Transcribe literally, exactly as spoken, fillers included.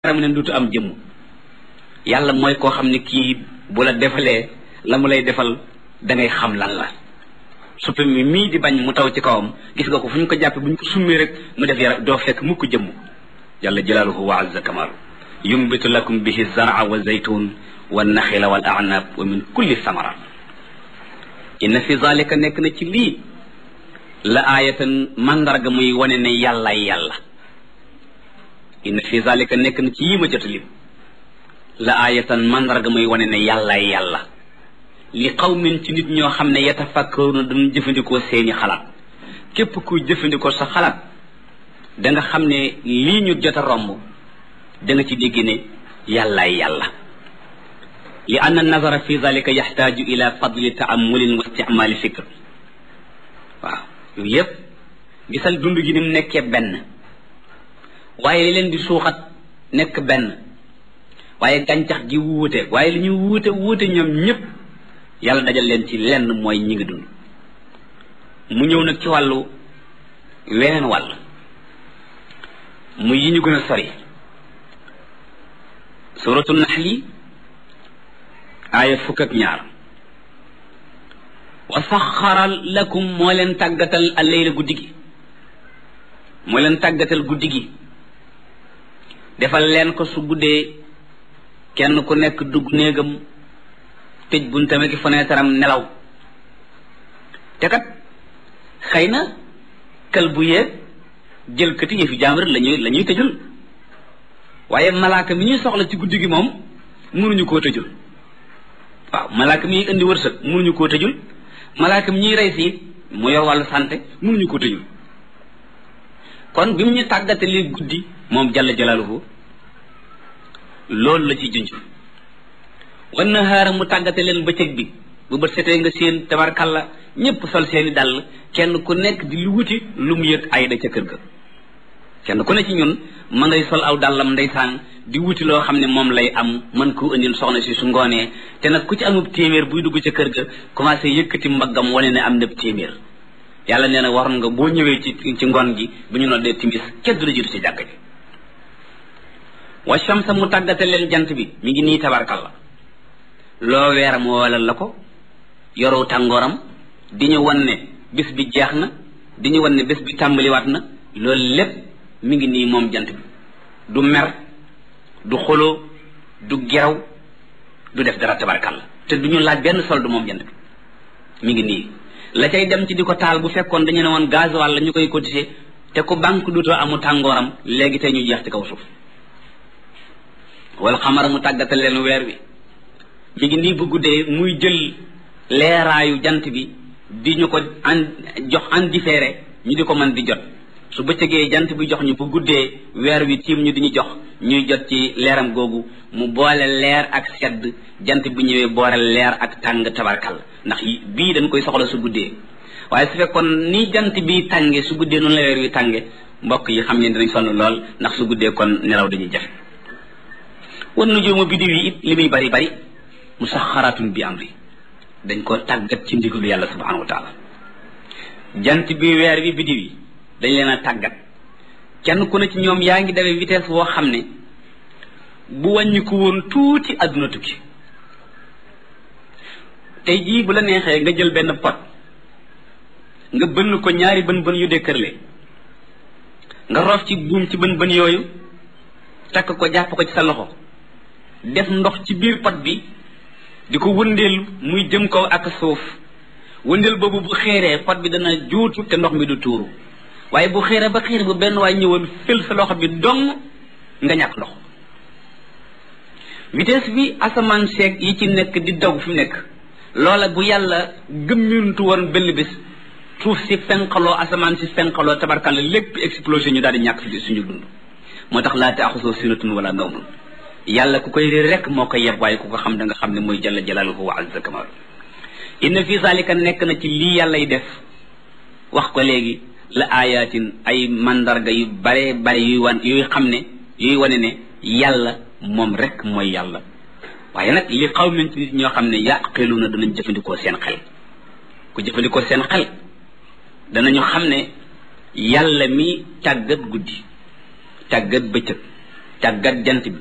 yaram ne dutu am jëmm yàlla mooy koo xam ne kii bu la defalee la mu lay defal da ngay xam lan la suppi mi mii di bañ mu taw ci kawam gis nga ko fu ñu ko jàppe bu ñu ko summee rek mu def yaram doo fekk mukk jëmm jalla jalaaluhu wa azza kamaalu yumbitu lakum bihi zara wa zaytun wa naxila wal anab wa min kulli samara inna fi zalika nekk na ci lii la aayatan mandarga muy wane ne yàllaay yàlla inna fi zalika nekk na ci yii ma jot lim la aayatan mandarga muy wane ne yàllaay yàlla li qawmin ci nit ñoo xam ne yatafakkaruna dañu jëfandikoo seeni xalaat képp kuy jëfandikoo sa xalaat da nga xam ne lii ñu jot a romb da nga ci dégg ne yàllaay yàlla li anna nazara fi zalika yaxtaaju ila fadli taamulin wa isticmaali fikr waaw yooyu yëpp gisal dund gi ni mu nekkee benn waaye li leen di suuxat nekk benn waaye gàncax gi wuute waaye li ñuy wuute wuute ñoom ñëpp yàlla dajal leen ci lenn mooy ñi ngi dund mu ñëw nag ci wàllu weneen wàll muy yi ñu gën a sori suratu naxli aaya fukk ak ñaar wa saxara lakum moo leen tàggatal alleyla guddi gi moo leen tàggatal guddi gi defal leen ko su guddee kenn ku nekk dugg néegam tëj buntam ak fenêtre am nelaw te kat xëy na kël bu yeeg jël kati yëfi jaambur la ñuy la ñuy tëjul waaye malaaka mi ñuy soxla ci guddi gi moom mënuñu koo tëjul waaw malaaka mi indi wërsëg mënuñu koo tëjul malaaka mi ñuy rey si mu yor wàllu santé mënuñu koo tëjul kon bi mu ñu tàggatalee guddi moom jalla jalaaluhu loolu la ci junj wan nahaara mu tàggate leen bëccëg bi bu bët setee nga seen tabarkalla ñëpp sol seeni dàll kenn ku nekk di lu wuti lu mu yëg ayda ca kër ga kenn ku ne ci ñun ma ngay sol aw dàllam ndeysaan di wuti loo xam ne moom lay am mën koo indil soxna si su ngoonee te nag ku ci amub téeméer buy dugg ca kër ga commencé yëkkati mbaggam wane ne am na téeméer yàlla nee na waroon nga boo ñëwee ci ci ngoon gi bu ñu noddee timis kenn du la jiitu ci jàkk ji wa shamsa mu tàggate leen jant bi mi ngi nii tabarkalla loo weeram wala la ko yoru tàngooram di ñu wan ne bés bi jeex na di ñu wan ne bés bi tàmbaliwaat na loolu lépp mi ngi nii moom jant bi du mer du xoloo du geraw du def dara tabarkalla te du ñu laaj benn soldu moom jant bi mi ngi nii la cay dem ci di ko taal bu fekkoon dañu ne woon gasoil la ñu koy cotiser te ku banque dutoo amu tàngooram léegi tey ñu jeex ci kaw suuf wal xamara mu tàggatal leen weer wi mi ngi nii bu guddee muy jël leeraayu jant bi di ñu ko an jox en différé ñu di ko mën di jot su bëccëgee jant bi jox ñu bu guddee weer wi tiim ñu di ñu jox ñuy jot ci leeram googu mu boole leer ak sedd jant bi ñëwee boole leer ak tàng tabarkal ndax bii dañ koy soxla su guddee waaye su fekkoon ni jant bi tànge su guddee noonu la weer wi tànge mbokk yi xam ngeen dinañ sonn lool ndax su guddee kon nelaw dañuy jafe wan nujuumu biddiw yi it li muy bari bari musaxaratun bi amri dañ ko tàggat ci ndigalu yàlla subhanahu wa taala jant bi weer bi biddiw yi dañ leen a tàggat kenn ku ne ci ñoom yaa ngi dawee vitesse boo xam ne bu wàññi ko woon tuuti àdduna tukki tey jii bu la neexee nga jël benn pot nga bënn ko ñaari bën bën yu dëkkërle nga roof ci buum ci bën bën yooyu takk ko jàpp ko ci sa loxo def ndox ci biir pot bi di ko wëndeel muy jëm kaw ak suuf wëndeel boobu bu xeeree pot bi dana juutu te ndox mi du tuuru waaye bu xeeree ba xeer bu benn waay ñëwoon fël sa loxo bi dong nga ñàkk ndox vitesse bi asamaan seeg yi ci nekk di daw fi mu nekk loola bu yàlla gëmmintu woon benn bis suuf si fenqaloo asamaan si fenqaloo tabarkalla lépp explosé ñu daal di ñàkk fi suñu dund moo tax laa taaxusoo sinatun wala nawmun yàlla ku koy réer rek moo koy yeb waaye ku ko xam da nga xam ne mooy jalla jalaaluhu wa azza kamaalu inna fi zalika nekk na ci lii yàllay def wax ko léegi la ayatin ay mandarga yu bare bare yuy wan yuy xam ne yuy wane ne yàlla moom rek mooy yàlla waaye nag li xaw min ci nit ñoo xam ne yaqiluuna danañ jëfandikoo seen xel ku jëfandikoo seen xel danañu xam ne yàlla mi tàggat guddi tàggat bëccëg tàggat jant bi